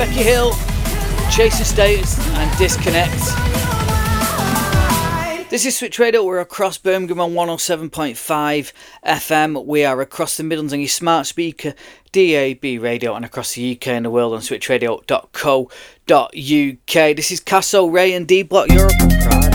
Becky Hill, Chasing Status and Disconnect. This is Switch Radio. We're across Birmingham on 107.5 FM. We are across the Midlands on your smart speaker, DAB radio, and across the UK and the world on switchradio.co.uk. This is Casso, Ray and D Block Europe.